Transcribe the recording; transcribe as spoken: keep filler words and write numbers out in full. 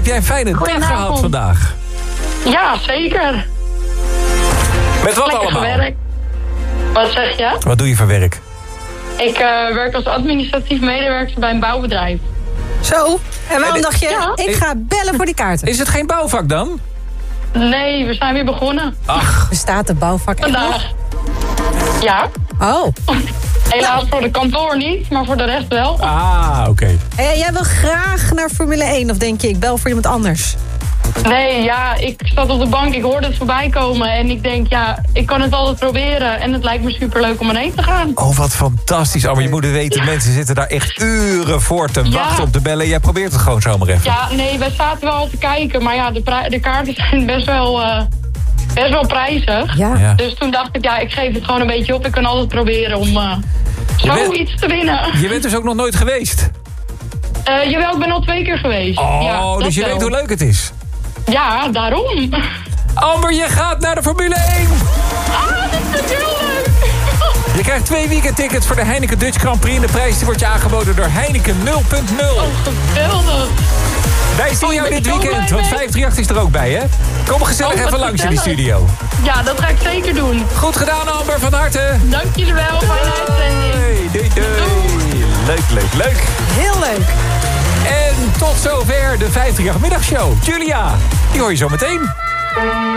heb jij een fijne dag gehad vandaag? Ja, zeker. Met wat Lekker allemaal? gewerkt. Wat zeg je? Wat doe je voor werk? Ik uh, werk als administratief medewerker bij een bouwbedrijf. Zo, en waarom En, dacht je, ja. ik ga bellen voor die kaarten? Is het geen bouwvak dan? Nee, we zijn weer begonnen. Ach, Bestaat de bouwvak echt nog? Vandaag. Ja. Oh, Helaas voor de kantoor niet, maar voor de rest wel. ah, oké. Okay. en jij wil graag naar Formule één, of denk je, ik bel voor iemand anders? Nee, ja, ik zat op de bank, ik hoorde het voorbij komen. En ik denk, ja, ik kan het altijd proberen. En het lijkt me superleuk om erheen te gaan. Oh, wat fantastisch. Amber, je moet het weten, Ja. mensen zitten daar echt uren voor te Ja. wachten om te bellen. Jij probeert het gewoon zomaar even. Ja, nee, wij zaten wel al te kijken. Maar ja, de, pri- de kaarten zijn best wel, uh, best wel prijzig. Ja. Ja. Dus toen dacht ik, ja, ik geef het gewoon een beetje op. Ik kan altijd proberen om uh, zoiets bent- te winnen. Je bent dus ook nog nooit geweest? Uh, jawel, ik ben al twee keer geweest. Oh, ja, dat dus je wel. weet hoe leuk het is. Ja, daarom. Amber, je gaat naar de Formule één. Ah, dit is heel leuk. Je krijgt twee weekendtickets voor de Heineken Dutch Grand Prix. En de prijs die wordt je aangeboden door Heineken nul punt nul. Oh, geweldig. Wij zien Oh, jou ik dit ben er zo weekend, blij want mee. vijfdrieënachtig is er ook bij, hè? Kom gezellig Oh, wat even langs in de gezellig. studio. Ja, dat ga ik zeker doen. Goed gedaan, Amber, van harte. Dank jullie wel. Fijne uitzending. Doei, doei, doei. Leuk, leuk, leuk. Heel leuk. En tot zover de vijfdrieënachtig middagshow. Julia, die hoor je zo meteen.